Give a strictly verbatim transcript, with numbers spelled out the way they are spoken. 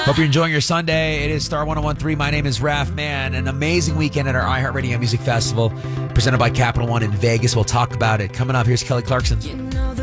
Hope you're enjoying your Sunday. It is Star one oh one three. My name is Raf. Man, an amazing weekend at our iHeartRadio Music Festival presented by Capital One in Vegas. We'll talk about it. Coming up, here's Kelly Clarkson.